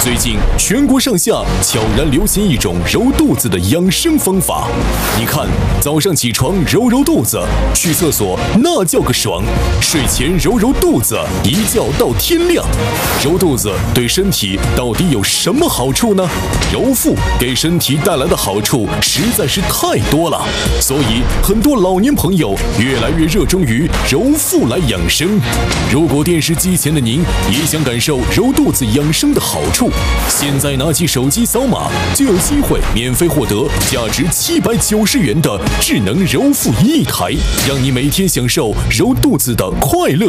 最近全国上下悄然流行一种揉肚子的养生方法。你看，早上起床揉揉肚子，去厕所那叫个爽；睡前揉揉肚子，一觉到天亮。揉肚子对身体到底有什么好处呢？揉腹给身体带来的好处实在是太多了，所以很多老年朋友越来越热衷于揉腹来养生。如果电视机前的您也想感受揉肚子养生的好处，现在拿起手机扫码，就有机会免费获得价值790元的智能揉腹仪一台，让你每天享受揉肚子的快乐。